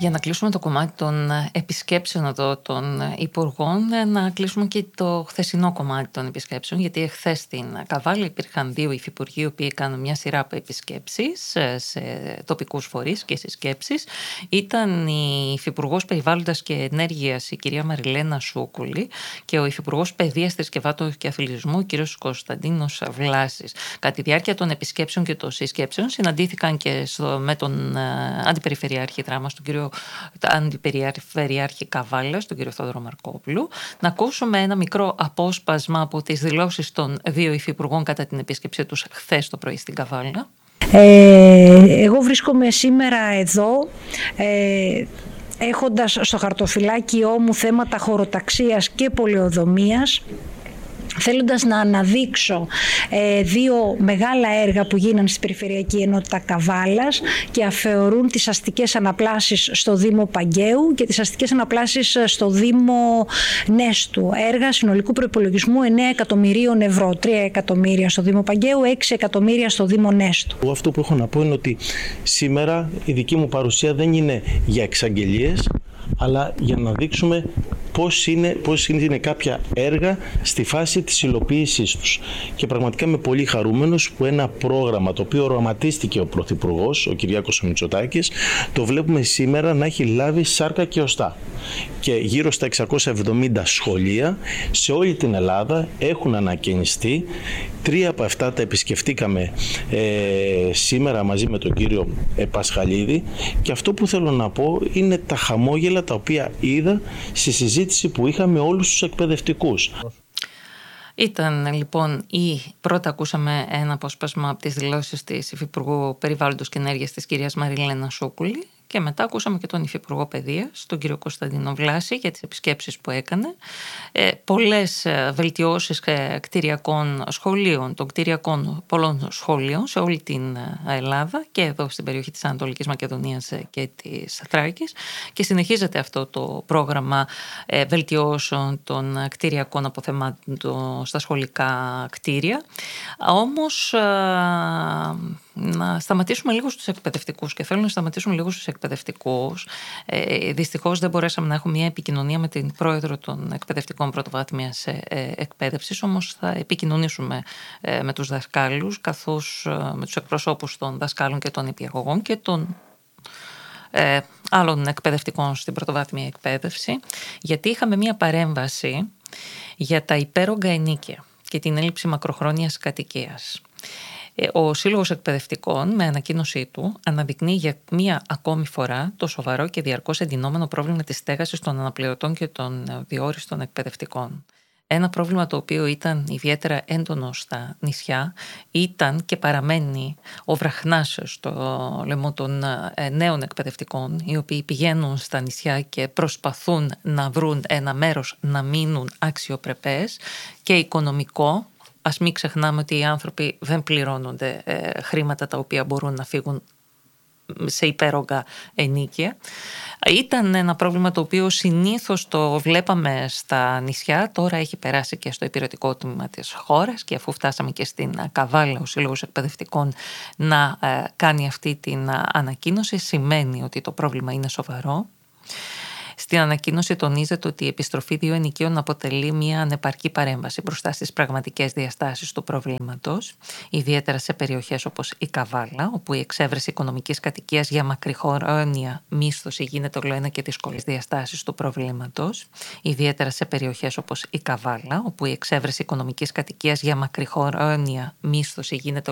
Για να κλείσουμε το κομμάτι των επισκέψεων εδώ των υπουργών, να κλείσουμε και το χθεσινό κομμάτι των επισκέψεων, γιατί εχθές στην Καβάλα υπήρχαν δύο υφυπουργοί οι οποίοι έκαναν μια σειρά από επισκέψεις σε τοπικούς φορείς και συσκέψεις. Ήταν η Υφυπουργός Περιβάλλοντας και Ενέργειας, η κυρία Μαριλένα Σούκουλη, και ο Υφυπουργός Παιδείας, Θρησκευμάτων και Αθλητισμού, ο κύριος Κωνσταντίνος Βλάσης. Κατά τη διάρκεια των επισκέψεων και των συσκέψεων συναντήθηκαν και με τον Αντιπεριφερειάρχη Δράμας, τον κύριο Αντιπεριφερειάρχη Καβάλας, τον κύριο Θόδωρο Μαρκόπουλου. Να ακούσουμε ένα μικρό απόσπασμα από τις δηλώσεις των δύο υφυπουργών κατά την επίσκεψή τους χθες το πρωί στην Καβάλα. Εγώ βρίσκομαι σήμερα εδώ έχοντας στο χαρτοφυλάκιό μου θέματα χωροταξίας και πολεοδομίας, θέλοντας να αναδείξω δύο μεγάλα έργα που γίνανε στην Περιφερειακή Ενότητα Καβάλας και αφορούν τις αστικές αναπλάσεις στο Δήμο Παγκαίου και τις αστικές αναπλάσεις στο Δήμο Νέστου. Έργα συνολικού προϋπολογισμού 9 εκατομμυρίων ευρώ, 3 εκατομμύρια στο Δήμο Παγκαίου, 6 εκατομμύρια στο Δήμο Νέστου. Αυτό που έχω να πω είναι ότι σήμερα η δική μου παρουσία δεν είναι για εξαγγελίες, αλλά για να δείξουμε πώς είναι κάποια έργα στη φάση της υλοποίησής τους. Και πραγματικά είμαι πολύ χαρούμενος που ένα πρόγραμμα το οποίο οραματίστηκε ο Πρωθυπουργός, ο Κυριάκος Μητσοτάκης, το βλέπουμε σήμερα να έχει λάβει σάρκα και οστά. Και γύρω στα 670 σχολεία σε όλη την Ελλάδα έχουν ανακαινιστεί. 3 από αυτά τα επισκεφτήκαμε σήμερα μαζί με τον κύριο Πασχαλίδη, και αυτό που θέλω να πω είναι τα χαμόγελα τα οποία είδα στη συζήτηση που είχαμε όλους τους εκπαιδευτικούς. Ήταν λοιπόν πρώτα ακούσαμε ένα απόσπασμα από τις δηλώσεις της Υφυπουργού Περιβάλλοντος και Ενέργειας της κυρίας Μαριλένα Σούκουλη, και μετά ακούσαμε και τον Υφυπουργό Παιδείας, τον κύριο Κωνσταντίνο Βλάση, για τις επισκέψεις που έκανε. Πολλές βελτιώσεις κτηριακών σχολείων, των κτηριακών πολλών σχολείων σε όλη την Ελλάδα και εδώ στην περιοχή της Ανατολικής Μακεδονίας και της Θράκης, και συνεχίζεται αυτό το πρόγραμμα βελτιώσεων των κτηριακών αποθεμάτων στα σχολικά κτίρια. Όμως να σταματήσουμε λίγο στους εκπαιδευτικούς, και θέλω να σταματήσουμε λίγο στους εκπαιδευτικούς. Δυστυχώς δεν μπορέσαμε να έχουμε μια επικοινωνία με την πρόεδρο των εκπαιδευτικών πρωτοβάθμιας εκπαίδευσης, όμως θα επικοινωνήσουμε με τους δασκάλους, καθώς με τους εκπροσώπους των δασκάλων και των υπηαγωγών και των άλλων εκπαιδευτικών στην πρωτοβάθμια εκπαίδευση, γιατί είχαμε μια παρέμβαση για τα υπέρογκα ενοίκια και την έλλειψη μακροχρόνιας κατοικίας. Ο Σύλλογος Εκπαιδευτικών, με ανακοίνωσή του, αναδεικνύει για μία ακόμη φορά το σοβαρό και διαρκώς εντυνόμενο πρόβλημα της στέγασης των αναπληρωτών και των διόριστων εκπαιδευτικών. Ένα πρόβλημα το οποίο ήταν ιδιαίτερα έντονο στα νησιά, ήταν και παραμένει ο βραχνάς στο λαιμό των νέων εκπαιδευτικών, οι οποίοι πηγαίνουν στα νησιά και προσπαθούν να βρουν ένα μέρος να μείνουν αξιοπρεπές και οικονομικό. Ας μην ξεχνάμε ότι οι άνθρωποι δεν πληρώνονται χρήματα τα οποία μπορούν να φύγουν σε υπέρογκα ενοίκια. Ήταν ένα πρόβλημα το οποίο συνήθως το βλέπαμε στα νησιά, τώρα έχει περάσει και στο υπηρετικό τμήμα της χώρας, και αφού φτάσαμε και στην Καβάλα ο Σύλλογος Εκπαιδευτικών να κάνει αυτή την ανακοίνωση, σημαίνει ότι το πρόβλημα είναι σοβαρό. Στην ανακοίνωση τονίζεται ότι η επιστροφή δύο ενοικίων αποτελεί μια ανεπαρκή παρέμβαση μπροστά στις πραγματικές διαστάσεις του προβλήματος, ιδιαίτερα σε περιοχές όπως η Καβάλα, όπου η εξέβρεση οικονομικής κατοικίας για μακροχρόνια μίσθωση γίνεται ολοένα και δύσκολες διαστάσεις του προβλήματος, ιδιαίτερα σε περιοχές όπως η Καβάλα, όπου η εξέβρεση οικονομικής κατοικίας για μακροχρόνια μίσθωση γίνεται